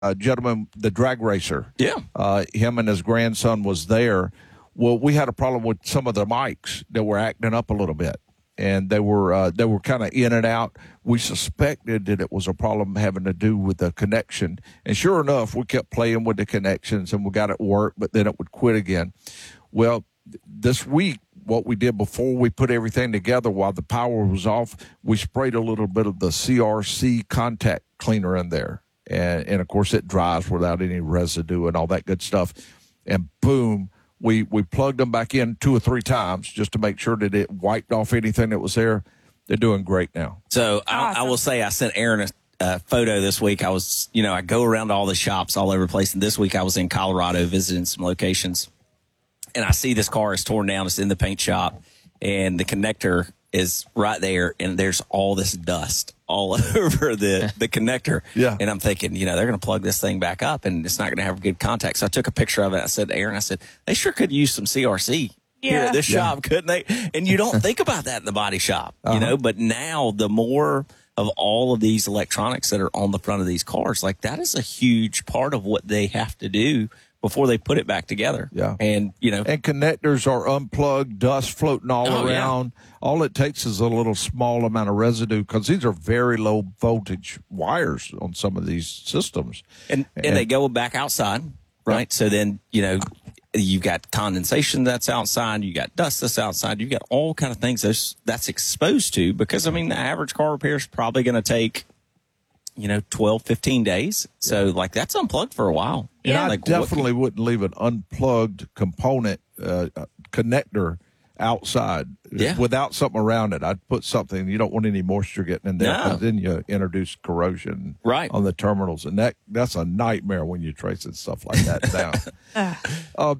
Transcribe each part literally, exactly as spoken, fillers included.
uh, gentleman, the drag racer. Yeah. Uh, him and his grandson was there. Well, we had a problem with some of the mics that were acting up a little bit, and they were uh, they were kind of in and out. We suspected that it was a problem having to do with the connection, and sure enough, we kept playing with the connections, and we got it work, but then it would quit again. Well, this week, what we did before we put everything together while the power was off, we sprayed a little bit of the C R C contact cleaner in there, and and of course it dries without any residue and all that good stuff, and boom. We we plugged them back in two or three times just to make sure that it wiped off anything that was there. They're doing great now. So I, I will say I sent Aaron a, a photo this week. I was, you know, I go around to all the shops all over the place. And this week I was in Colorado visiting some locations. And I see this car is torn down. It's in the paint shop. And the connector is right there. And there's all this dust all over the, the connector. Yeah. And I'm thinking, you know, they're going to plug this thing back up and it's not going to have good contact. So I took a picture of it. I said to Aaron, I said, they sure could use some C R C yeah. here at this yeah. shop, couldn't they? And you don't think about that in the body shop, uh-huh. you know, but now the more of all of these electronics that are on the front of these cars, like that is a huge part of what they have to do before they put it back together. Yeah. And, you know. And connectors are unplugged, dust floating all Oh, around. Yeah. All it takes is a little small amount of residue because these are very low voltage wires on some of these systems. And, and, and they go back outside, right? Yeah. So then, you know, you've got condensation that's outside. You got dust that's outside. You've got all kind of things that's, that's exposed to because, I mean, the average car repair is probably going to take, you know, twelve, fifteen days. So, yeah. like, that's unplugged for a while. And yeah. I like, definitely what, wouldn't leave an unplugged component uh, connector outside yeah. without something around it. I'd put something. You don't want any moisture getting in there because no. then you introduce corrosion right. on the terminals. And that that's a nightmare when you're tracing stuff like that down. uh,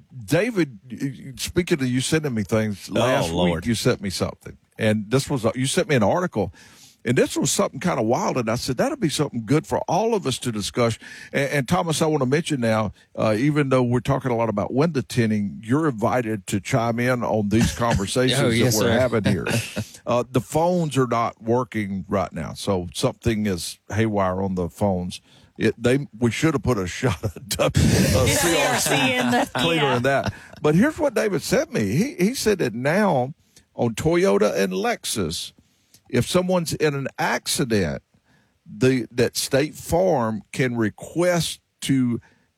David, speaking of you sending me things, last oh, week you sent me something. And this was, a, you sent me an article. And this was something kind of wild, and I said, that'll be something good for all of us to discuss. And, and Thomas, I want to mention now, uh, even though we're talking a lot about window tinting, you're invited to chime in on these conversations oh, yes, that we're sir. having here. uh, the phones are not working right now, so something is haywire on the phones. It, they we should have put a shot of uh, C R C in the, cleaner yeah. in that. But here's what David sent me. He, he said that now on Toyota and Lexus, if someone's in an accident, the that State Farm can request to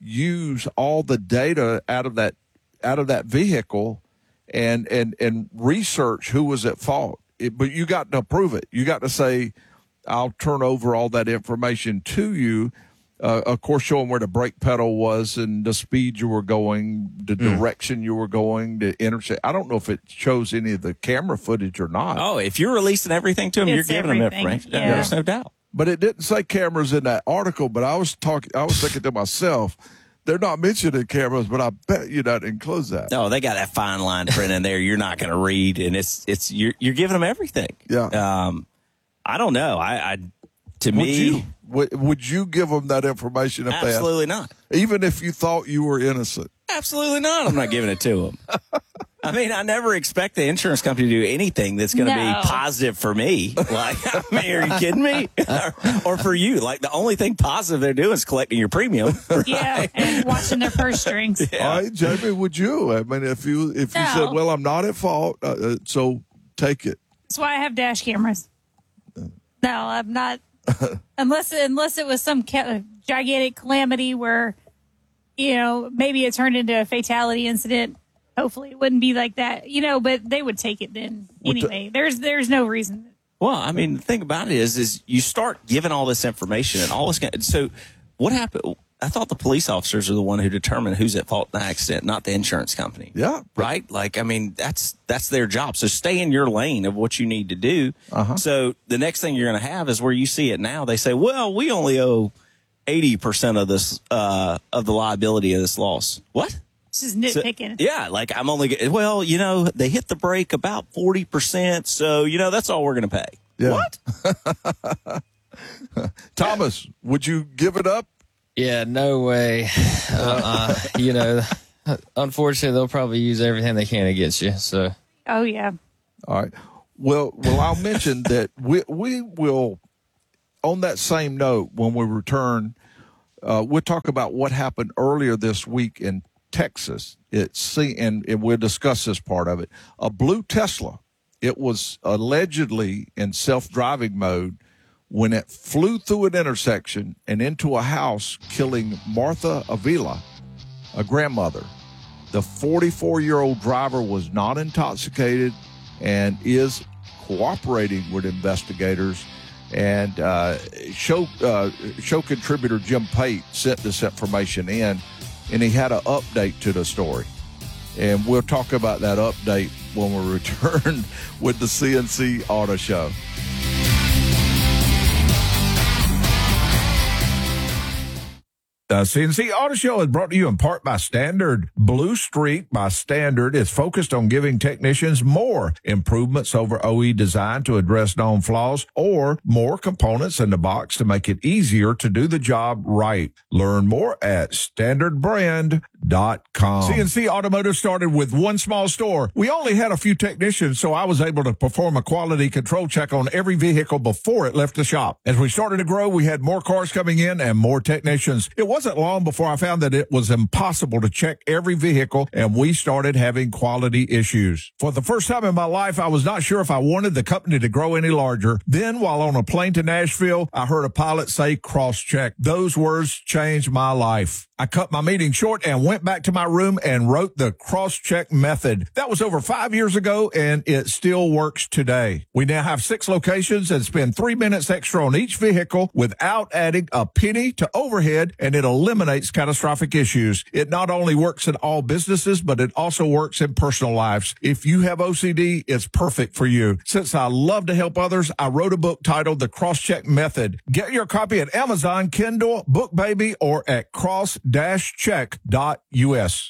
use all the data out of that out of that vehicle and and and research who was at fault. It, but you got to approve it. You got to say, I'll turn over all that information to you. Uh, of course, showing where the brake pedal was and the speed you were going, the mm. direction you were going, the intersection. I don't know if it shows any of the camera footage or not. Oh, if you're releasing everything to them, It's you're giving everything. them information. Yeah. There's no doubt. But it didn't say cameras in that article. But I was talking, I was thinking to myself, they're not mentioning cameras, but I bet you that includes that. No, they got that fine line print in there. You're not going to read, and it's it's you're you're giving them everything. Yeah. Um, I don't know. I, I to would me, you, would, would you give them that information if absolutely they not. Even if you thought you were innocent? Absolutely not. I'm not giving it to them. I mean, I never expect the insurance company to do anything that's going to No. be positive for me. Like, I mean, are you kidding me? or, or for you? Like, the only thing positive they're doing is collecting your premium. Yeah, and watching their purse strings. Yeah. All right, Jamie, would you? I mean, if you if you No. said, "Well, I'm not at fault," uh, uh, so take it. That's why I have dash cameras. No, I'm not. unless unless it was some ca- gigantic calamity where, you know, maybe it turned into a fatality incident. Hopefully, it wouldn't be like that, you know. But they would take it then anyway. There's there's no reason. Well, I mean, the thing about it is, is you start giving all this information and all this. So, what happened? I thought the police officers are the one who determine who's at fault in the accident, not the insurance company. Yeah. Right? Like, I mean, that's that's their job. So stay in your lane of what you need to do. Uh-huh. So the next thing you're going to have is where you see it now. They say, well, we only owe eighty percent of this, uh, of the liability of this loss. What? This is nitpicking. So, yeah. Like, I'm only, well, you know, they hit the brake about forty percent. So, you know, that's all we're going to pay. Yeah. What? Thomas, would you give it up? Yeah, no way. Uh-uh. You know, unfortunately, they'll probably use everything they can against you. So, Oh yeah. All right. Well, well, I'll mention that we we will, on that same note, when we return, Uh, we'll talk about what happened earlier this week in Texas. It's and, and we'll discuss this part of it. A blue Tesla. It was allegedly in self-driving mode when it flew through an intersection and into a house, killing Martha Avila, a grandmother. The forty-four-year-old driver was not intoxicated and is cooperating with investigators. And uh, show uh, show contributor Jim Pate sent this information in, and he had an update to the story. And we'll talk about that update when we return with the C N C Auto Show. The C N C Auto Show is brought to you in part by Standard. Blue Streak by Standard is focused on giving technicians more improvements over O E design to address known flaws or more components in the box to make it easier to do the job right. Learn more at standard brand dot com. C N C Automotive started with one small store. We only had a few technicians, so I was able to perform a quality control check on every vehicle before it left the shop. As we started to grow, we had more cars coming in and more technicians. It wasn't long before I found that it was impossible to check every vehicle, and we started having quality issues. For the first time in my life, I was not sure if I wanted the company to grow any larger. Then, while on a plane to Nashville, I heard a pilot say cross-check. Those words changed my life. I cut my meeting short and went back to my room and wrote the cross-check method. That was over five years ago, and it still works today. We now have six locations and spend three minutes extra on each vehicle without adding a penny to overhead, and it eliminates catastrophic issues. It not only works in all businesses, but it also works in personal lives. If you have O C D, it's perfect for you. Since I love to help others, I wrote a book titled The Cross-Check Method. Get your copy at Amazon, Kindle, BookBaby, or at cross dash check dot U S.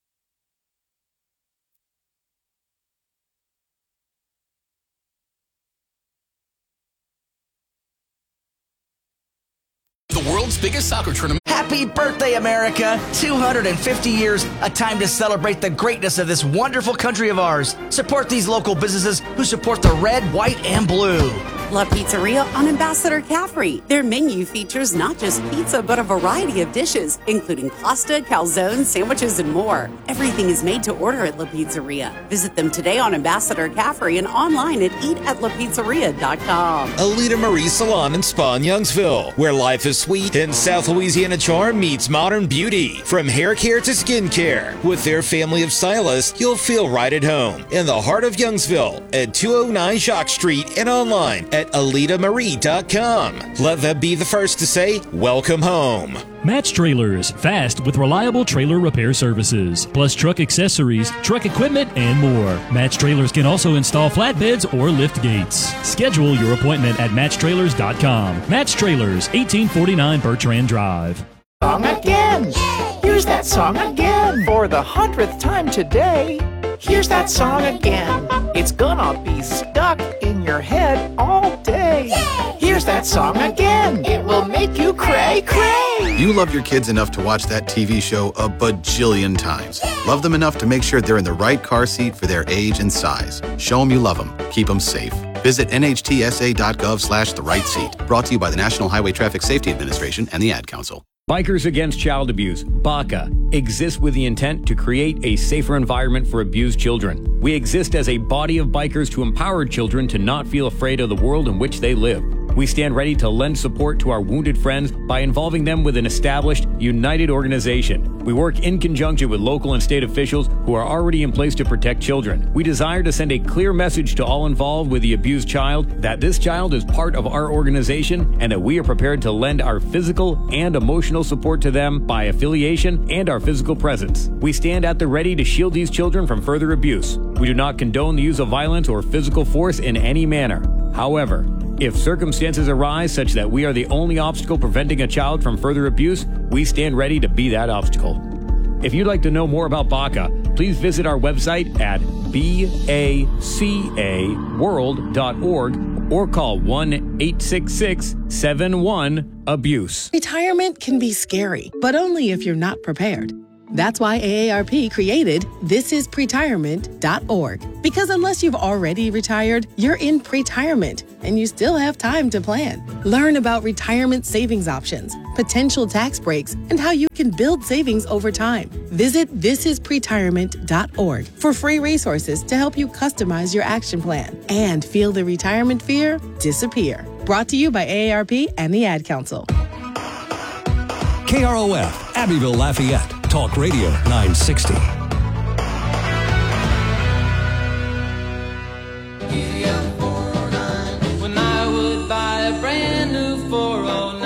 The world's biggest soccer tournament. Happy birthday, America! two hundred fifty years, a time to celebrate the greatness of this wonderful country of ours. Support these local businesses who support the red, white, and blue. La Pizzeria on Ambassador Caffrey. Their menu features not just pizza, but a variety of dishes, including pasta, calzones, sandwiches, and more. Everything is made to order at La Pizzeria. Visit them today on Ambassador Caffrey and online at eat at la pizzeria dot com. Alita Marie Salon and Spa in Youngsville, where life is sweet and South Louisiana charm meets modern beauty. From hair care to skin care, with their family of stylists, you'll feel right at home in the heart of Youngsville at two oh nine Jacques Street and online at alita marie dot com. Let them be the first to say, welcome home. Match Trailers, fast with reliable trailer repair services, plus truck accessories, truck equipment, and more. Match Trailers can also install flatbeds or lift gates. Schedule your appointment at match trailers dot com. Match Trailers, eighteen forty-nine Bertrand Drive. Song again! Here's that song again! For the hundredth time today, here's that song again. It's gonna be stuck in your head all day. Here's that song again. It will make you cray cray. You love your kids enough to watch that T V show a bajillion times. Love them enough to make sure they're in the right car seat for their age and size. Show them you love them. Keep them safe. Visit N H T S A dot gov slash the right seat. Brought to you by the National Highway Traffic Safety Administration and the Ad Council. Bikers Against Child Abuse, BACA, exists with the intent to create a safer environment for abused children. We exist as a body of bikers to empower children to not feel afraid of the world in which they live. We stand ready to lend support to our wounded friends by involving them with an established, united organization. We work in conjunction with local and state officials who are already in place to protect children. We desire to send a clear message to all involved with the abused child that this child is part of our organization and that we are prepared to lend our physical and emotional support to them by affiliation and our physical presence. We stand at the ready to shield these children from further abuse. We do not condone the use of violence or physical force in any manner. However, if circumstances arise such that we are the only obstacle preventing a child from further abuse, we stand ready to be that obstacle. If you'd like to know more about BACA, please visit our website at baca world dot org or call one eight six six seven one abuse. Retirement can be scary, but only if you're not prepared. That's why A A R P created this is pretirement dot org. Because unless you've already retired, you're in pretirement and you still have time to plan. Learn about retirement savings options, potential tax breaks, and how you can build savings over time. Visit this is pretirement dot org for free resources to help you customize your action plan and feel the retirement fear disappear. Brought to you by A A R P and the Ad Council. K R O F, Abbeville, Lafayette. Talk Radio nine sixty. When I would buy a brand new four oh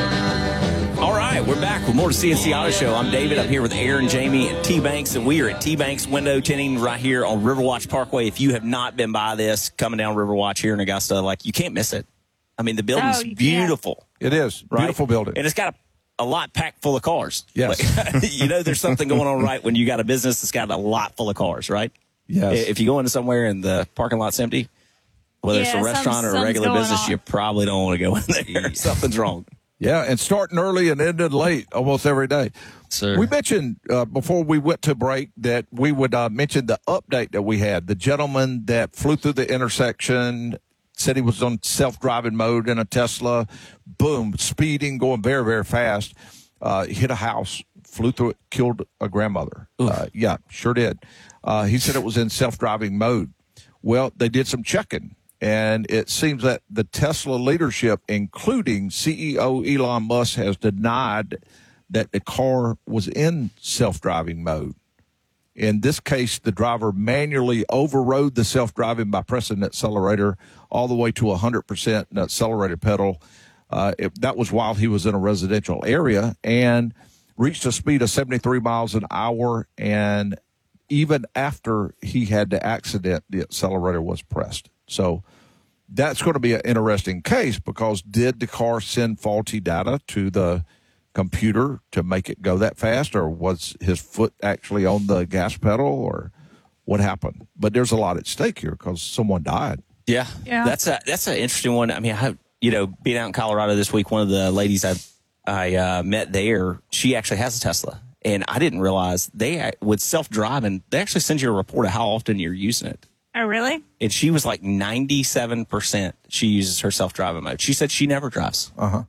nine. All right, we're back with more to C N C Auto Show. I'm David. I'm here with Aaron, Jamie, and T-Banks, and we are at T-Banks Window Tinting right here on Riverwatch Parkway. If you have not been by this, coming down Riverwatch here in Augusta, like, you can't miss it. I mean, the building's Oh, you beautiful. It is. Right? Beautiful building. And it's got a a lot packed full of cars. Yes. Like, you know, there's something going on right when you got a business that's got a lot full of cars, right? Yes. If you go into somewhere and the parking lot's empty, whether Yeah, it's a some- restaurant or a something's regular going business, on. you probably don't want to go in there. Something's wrong. Yeah, and starting early and ending late almost every day. Sir. We mentioned uh, before we went to break that we would uh, mention the update that we had. The gentleman that flew through the intersection, said he was on self-driving mode in a Tesla, boom, speeding, going very, very fast, uh, hit a house, flew through it, killed a grandmother. Uh, yeah, sure did. Uh, he said it was in self-driving mode. Well, they did some checking, and it seems that the Tesla leadership, including C E O Elon Musk, has denied that the car was in self-driving mode. In this case, the driver manually overrode the self-driving by pressing the accelerator all the way to one hundred percent in the accelerator pedal. Uh, it, that was while he was in a residential area, and reached a speed of seventy-three miles an hour. And even after he had the accident, the accelerator was pressed. So that's going to be an interesting case, because did the car send faulty data to the computer to make it go that fast, or was his foot actually on the gas pedal, or what happened? But there's a lot at stake here because someone died. Yeah, Yeah. That's a that's an interesting one. I mean, I, you know, being out in Colorado this week, one of the ladies I I uh, met there, she actually has a Tesla, and I didn't realize they with self driving, they actually send you a report of how often you're using it. Oh, really? And she was like ninety-seven percent she uses her self driving mode. She said she never drives. Uh huh.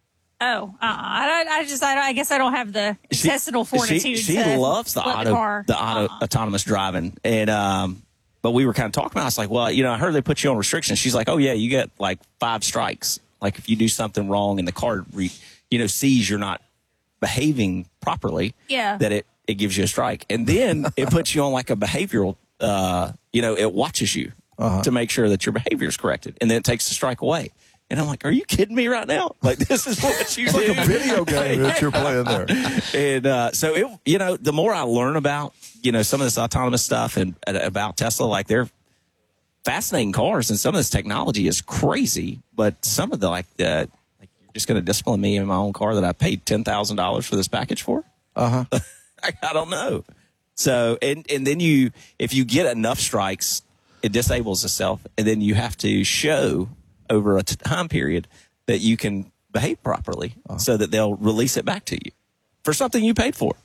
Oh, uh-uh. I, don't, I just, I, don't, I guess I don't have the She- intestinal fortitude. She, she to loves the flip auto, car. the auto Uh-uh. autonomous driving, and um, but we were kind of talking about. I was like, well, you know, I heard they put you on restrictions. She's like, oh yeah, you get like five strikes. Like if you do something wrong and the car, re, you know, sees you're not behaving properly, Yeah. that it it gives you a strike, and then it puts you on like a behavioral. Uh, you know, it watches you Uh-huh. to make sure that your behavior is corrected, and then it takes the strike away. And I'm like, are you kidding me right now? Like, this is what you It's do. like a video game that you're playing there. And uh, so, it, you know, the more I learn about, you know, some of this autonomous stuff and uh, about Tesla, like they're fascinating cars, and some of this technology is crazy. But some of the, like, the, like you're just going to discipline me in my own car that I paid ten thousand dollars for this package for? Uh huh. I, I don't know. So, and, and then you, if you get enough strikes, it disables itself, and then you have to show over a t- time period that you can behave properly so that they'll release it back to you for something you paid for.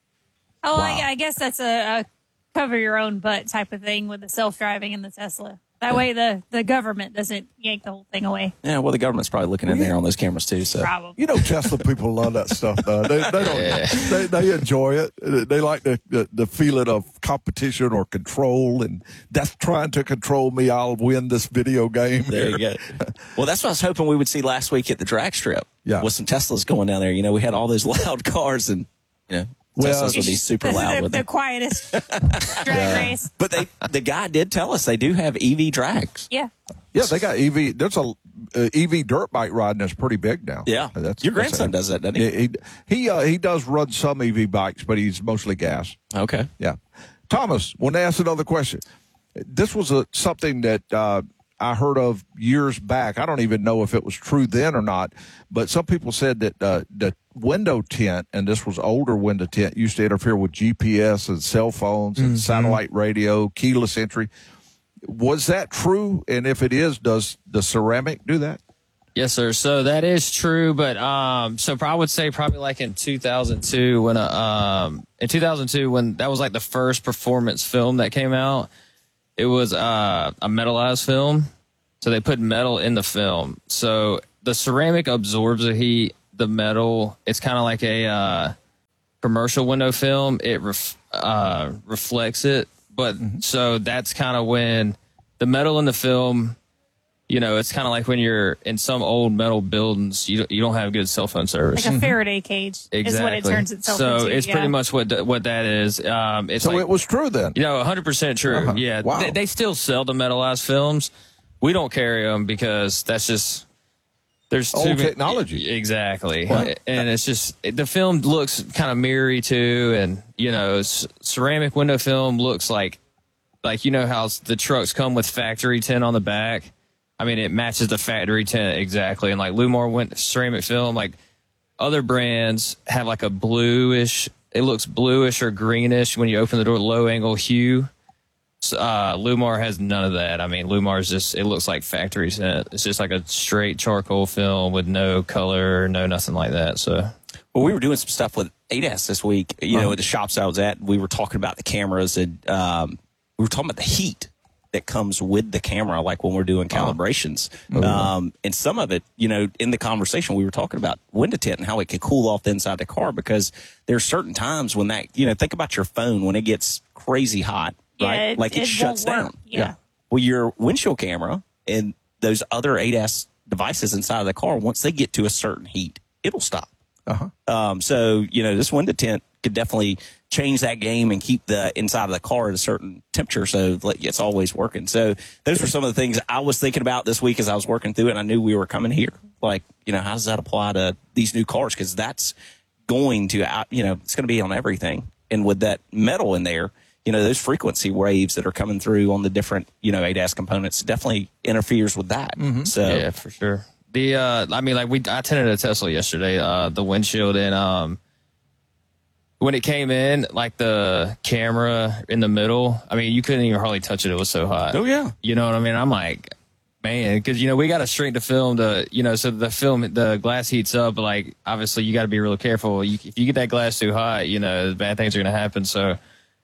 Oh, I, I guess that's a, a cover your own butt type of thing with the self-driving and the Tesla. That way the, the government doesn't yank the whole thing away. Yeah, well, the government's probably looking in there on those cameras too. So Probably. You know, Tesla people love that stuff, though. They, they, don't, Yeah. they, they enjoy it. They like the, the, the feeling of competition or control, and that's trying to control me. I'll win this video game. there you go. Well, that's what I was hoping we would see last week at the drag strip. Yeah. With some Teslas going down there. You know, we had all those loud cars, and, you know, Well, Teslas would be super This loud is with the, the them. quietest drag race. But they, the guy did tell us they do have E V drags. Yeah. Yeah, they got E V. There's a uh, E V dirt bike riding that's pretty big now. Yeah. that's, Your that's grandson a- does that, doesn't he? He he uh, he does run some E V bikes, but he's mostly gas. Okay. Yeah. Thomas, want to ask another question. This was a, something that uh, I heard of years back. I don't even know if it was true then or not, but some people said that uh, the window tint, and this was older window tint, used to interfere with G P S and cell phones and Mm-hmm. satellite radio, keyless entry. Was that true? And if it is, does the ceramic do that? Yes, sir. So that is true, but um, so I would say probably like in two thousand two when a, um in two thousand two when that was like the first performance film that came out. It was uh, a metallized film, so they put metal in the film. So the ceramic absorbs the heat. the metal, it's kind of like a uh, commercial window film. It ref, uh, reflects it. But mm-hmm. so that's kind of when the metal in the film, you know, it's kind of like when you're in some old metal buildings, you you don't have good cell phone service. Like a Faraday cage exactly. is what it turns itself so into. So it's yeah. pretty much what what that is. Um, it's so like, it was true then? You know, one hundred percent true. Uh-huh. Yeah. Wow. They, they still sell the metalized films. We don't carry them because that's just, there's old too technology. Many, exactly. What? And it's just, the film looks kind of mirrory too. And, you know, c- ceramic window film looks like, like, you know how the trucks come with factory tint on the back? I mean, it matches the factory tint exactly. And like Lumar went ceramic film, like other brands have like a bluish, it looks bluish or greenish when you open the door, low angle hue. Uh, Lumar has none of that. I mean, Lumar's just, it looks like factory tint. It's just like a straight charcoal film with no color, no nothing like that. So, well, we were doing some stuff with A D A S this week, you know, at the shops I was at. We were talking about the cameras and um, we were talking about the heat that comes with the camera, like when we're doing calibrations. Oh. Um, and some of it, you know, in the conversation, we were talking about window tint and how it can cool off the inside of the car, because there's certain times when that, you know, think about your phone when it gets crazy hot, yeah, right? It, like it, it shuts down. Yeah. yeah. Well, your windshield camera and those other A D A S devices inside of the car, once they get to a certain heat, it'll stop. Uh-huh. Um, so, you know, this window tint could definitely change that game and keep the inside of the car at a certain temperature, so it's always working. So those were some of the things I was thinking about this week as I was working through it, and I knew we were coming here. Like, you know, how does that apply to these new cars? Because that's going to, out, you know, it's going to be on everything. And with that metal in there, you know, those frequency waves that are coming through on the different, you know, A D A S components definitely interferes with that. Mm-hmm. So yeah, for sure. The uh, I mean, like we, I tinted a Tesla yesterday, uh, the windshield, and um, when it came in, like the camera in the middle, I mean, you couldn't even hardly touch it. It was so hot. Oh yeah, you know what I mean? I'm like, man, because you know we got to shrink the film to, you know, so the film, the glass heats up. But like, obviously, you got to be really careful. You, if you get that glass too hot, you know, bad things are going to happen. So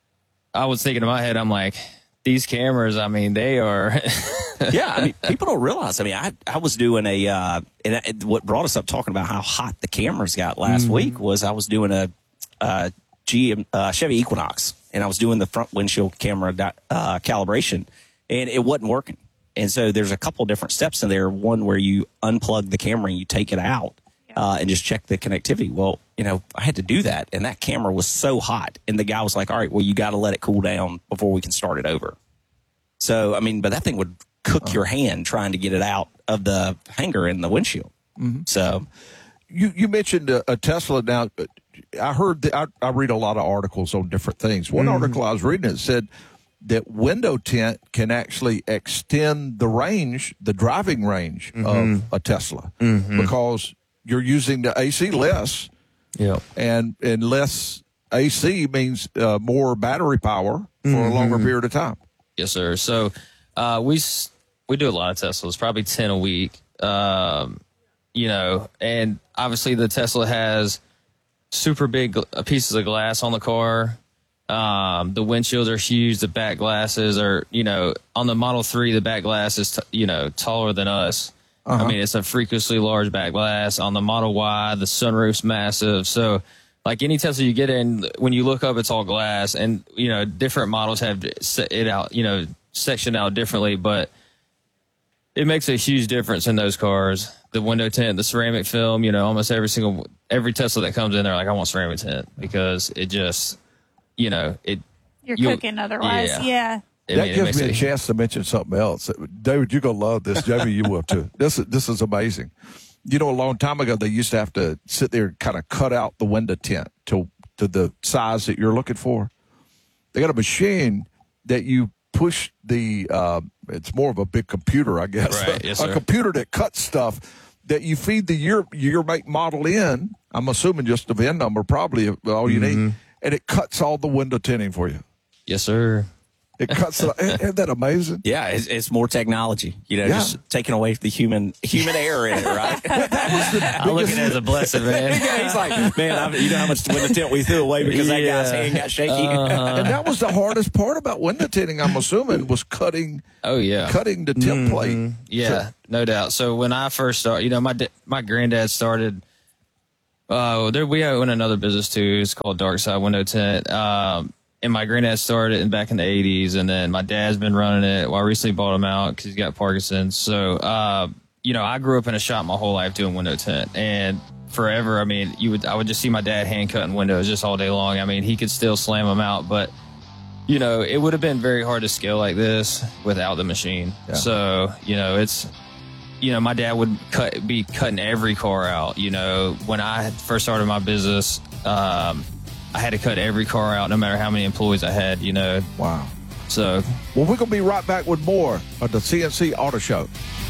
I was thinking in my head, I'm like, these cameras, I mean, they are. Yeah, I mean, people don't realize. I mean, I I was doing a, uh, and I, what brought us up talking about how hot the cameras got last Mm-hmm. week was I was doing a, uh G M, uh, Chevy Equinox, and I was doing the front windshield camera uh, calibration, and it wasn't working. And so there's a couple different steps in there. One where you unplug the camera and you take it out uh, and just check the connectivity. Well, you know, I had to do that, and that camera was so hot, and the guy was like, "All right, well, you got to let it cool down before we can start it over." So, I mean, but that thing would cook uh-huh. your hand trying to get it out of the hanger in the windshield. Mm-hmm. So, you you mentioned a, a Tesla. Now, I heard that I, I read a lot of articles on different things. One mm-hmm. article I was reading, it said that window tint can actually extend the range, the driving range mm-hmm. of a Tesla, mm-hmm. because you're using the A C less. Yeah, and and less A C means uh, more battery power for mm-hmm. a longer period of time. Yes, sir. So uh, we we do a lot of Teslas, probably ten a week. Um, you know, and obviously the Tesla has super big pieces of glass on the car. Um, the windshields are huge. The back glasses are, you know, on the Model three, the back glass is, t- you know, taller than us. Uh-huh. I mean, it's a freakishly large back glass. On the Model Y, the sunroof's massive. So, like any Tesla you get in, when you look up, it's all glass. And, you know, different models have it out, you know, sectioned out differently. But it makes a huge difference in those cars. The window tint, the ceramic film, you know, almost every single, every Tesla that comes in, they're like, I want ceramic tint, because it just, you know, it. You're cooking otherwise, yeah. yeah. That I mean, gives me a chance to mention something else. David, you're going to love this. Jamie, you will too. This, this is amazing. You know, a long time ago, they used to have to sit there and kind of cut out the window tint to, to the size that you're looking for. They got a machine that you push the, uh, it's more of a big computer, I guess. Right. Yes, a sir. computer that cuts stuff that you feed the year, year make model in. I'm assuming just the V I N number, probably all you Mm-hmm. need. And it cuts all the window tinting for you. Yes, sir. It cuts it. Isn't that amazing? Yeah, it's, it's more technology. You know, Yeah. just taking away the human human error in it, right? I look at it as a blessing, man. Yeah, he's like, man, I, you know how much window tint we threw away because that Yeah. guy's hand got shaky. Uh-huh. And that was the hardest part about window tinting, I'm assuming, was cutting Oh yeah, cutting the tint plate. Yeah, So- no doubt. So when I first started, you know, my da- my granddad started Uh, there we own another business too. It's called Dark Side Window Tint. Um, and my granddad started it back in the eighties, and then my dad's been running it. Well, I recently bought him out because he's got Parkinson's. So, uh, you know, I grew up in a shop my whole life doing window tint, and forever, I mean, you would I would just see my dad hand cutting windows just all day long. I mean, he could still slam them out, but you know, it would have been very hard to scale like this without the machine. Yeah. So, you know, it's. You know, my dad would cut, be cutting every car out. You know, when I first started my business, um, I had to cut every car out, no matter how many employees I had. You know, wow. So, well, we're gonna be right back with more of the C N C Auto Show.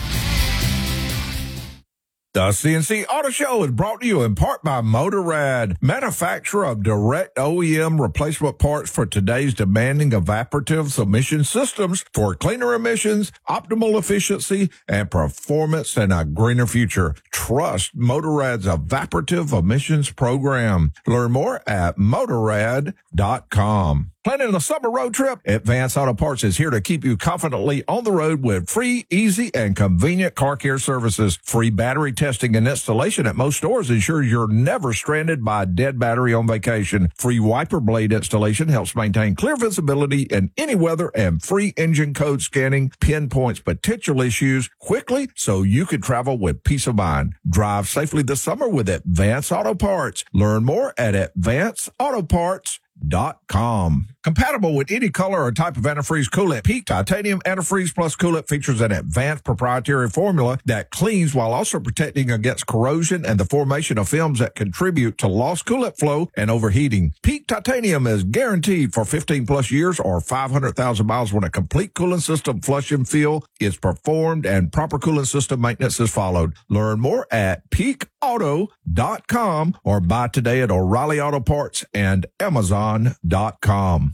The C N C Auto Show is brought to you in part by Motorrad, manufacturer of direct O E M replacement parts for today's demanding evaporative submission systems for cleaner emissions, optimal efficiency, and performance in a greener future. Trust Motorrad's evaporative emissions program. Learn more at motorrad dot com. Planning a summer road trip? Advance Auto Parts is here to keep you confidently on the road with free, easy, and convenient car care services. Free battery testing and installation at most stores ensures you're never stranded by a dead battery on vacation. Free wiper blade installation helps maintain clear visibility in any weather, and free engine code scanning pinpoints potential issues quickly so you can travel with peace of mind. Drive safely this summer with Advance Auto Parts. Learn more at advance auto parts dot com. Compatible with any color or type of antifreeze coolant, Peak Titanium Antifreeze Plus Coolant features an advanced proprietary formula that cleans while also protecting against corrosion and the formation of films that contribute to lost coolant flow and overheating. Peak Titanium is guaranteed for fifteen plus years or five hundred thousand miles when a complete coolant system flush and fill is performed and proper coolant system maintenance is followed. Learn more at peak auto dot com or buy today at O'Reilly Auto Parts and amazon dot com.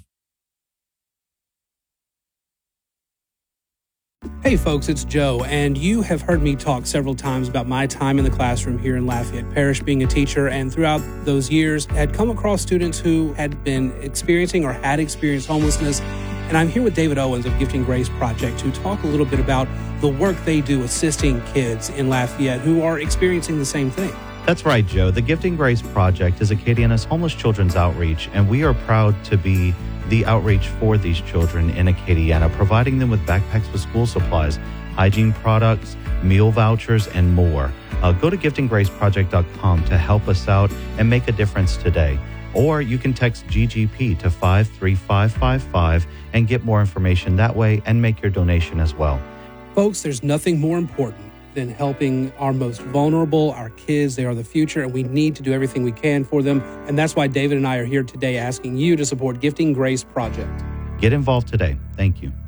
Hey folks, it's Joe, and you have heard me talk several times about my time in the classroom here in Lafayette Parish being a teacher, and throughout those years had come across students who had been experiencing or had experienced homelessness. And I'm here with David Owens of Gifting Grace Project to talk a little bit about the work they do assisting kids in Lafayette who are experiencing the same thing. That's right, Joe. The Gifting Grace Project is Acadiana's homeless children's outreach, and we are proud to be the outreach for these children in Acadiana, providing them with backpacks with school supplies, hygiene products, meal vouchers, and more. Uh, go to gifting grace project dot com to help us out and make a difference today. Or you can text G G P to five three five five five and get more information that way and make your donation as well. Folks, there's nothing more important than helping our most vulnerable, our kids. They are the future, and we need to do everything we can for them. And that's why David and I are here today asking you to support Gifting Grace Project. Get involved today. Thank you.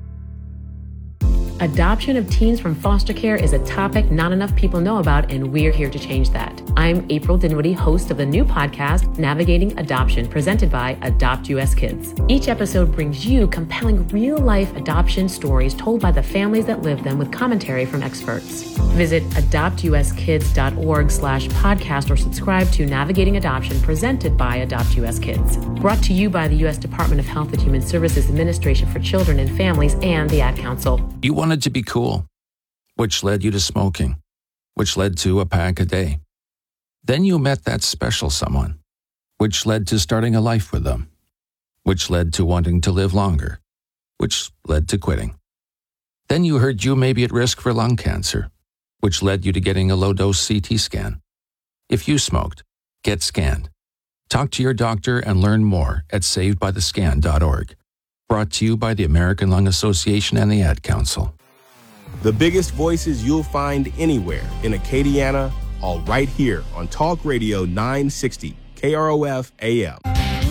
Adoption of teens from foster care is a topic not enough people know about, and we're here to change that. I'm April Dinwiddie, host of the new podcast, Navigating Adoption, presented by Adopt U S Kids. Each episode brings you compelling real-life adoption stories told by the families that live them with commentary from experts. Visit adopt u s kids dot org slash podcast or subscribe to Navigating Adoption, presented by Adopt U S Kids. Brought to you by the U S Department of Health and Human Services Administration for Children and Families and the Ad Council. You wanted to be cool, which led you to smoking, which led to a pack a day. Then you met that special someone, which led to starting a life with them, which led to wanting to live longer, which led to quitting. Then you heard you may be at risk for lung cancer, which led you to getting a low-dose C T scan. If you smoked, get scanned. Talk to your doctor and learn more at saved by the scan dot org. Brought to you by the American Lung Association and the Ad Council. The biggest voices you'll find anywhere in Acadiana, all right here on Talk Radio nine sixty K R O F A M.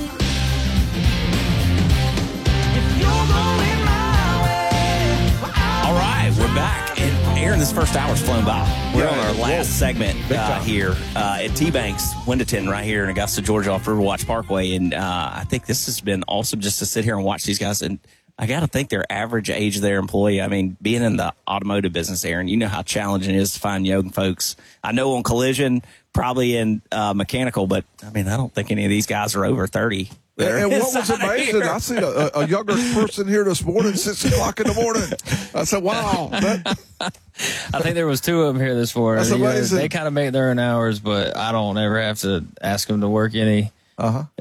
All right, we're back. And Aaron, this first hour's flown by. We're Yeah, on our whoa. last segment Big uh, time. here uh, at T-Banks, Window Tint, right here in Augusta, Georgia, off Riverwatch Parkway. And uh, I think this has been awesome just to sit here and watch these guys. And I got to think their average age of their employee, I mean, being in the automotive business, Aaron, you know how challenging it is to find young folks. I know on collision, probably in uh, mechanical, but I mean, I don't think any of these guys are over thirty there. And, and what was inside amazing, here. I seen a, a younger person here this morning, six o'clock in the morning. I said, wow. That, I think there was two of them here this morning. That's You know, amazing. they kind of make their own hours, but I don't ever have to ask them to work any. Uh-huh.